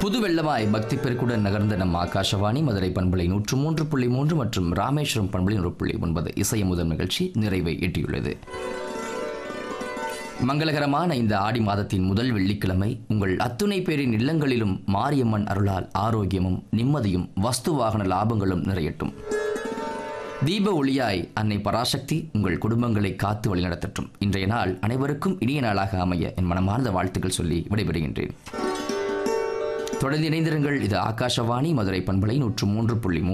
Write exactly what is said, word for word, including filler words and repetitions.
புது வெள்ளமாய் பக்தி பெருக்குடன் நகர்ந்த நம் ஆகாஷவாணி மதுரை பண்பலை நூற்று மூன்று புள்ளி மூன்று மற்றும் ராமேஸ்வரம் பண்பலை நூறு புள்ளி ஒன்பது இசைய முதல் நிகழ்ச்சி நிறைவை எட்டியுள்ளது. மங்களகரமான இந்த ஆடி மாதத்தின் முதல் வெள்ளிக்கிழமை உங்கள் அத்துணை பேரின் இல்லங்களிலும் மாரியம்மன் அருளால் ஆரோக்கியமும் நிம்மதியும் வஸ்து வாகன லாபங்களும் நிறையட்டும். தீப ஒளியாய் அன்னை பராசக்தி உங்கள் குடும்பங்களை காத்து வழிநடத்தட்டும். இன்றைய நாள் அனைவருக்கும் இனிய நாளாக அமைய என் மனமார்ந்த வாழ்த்துக்கள் சொல்லி விடைபெறுகின்றேன். தொடர்ந்து இணைந்திருங்கள். இது ஆகாஷவாணி மதுரை பண்பலை நூற்று மூன்று புள்ளி மூன்று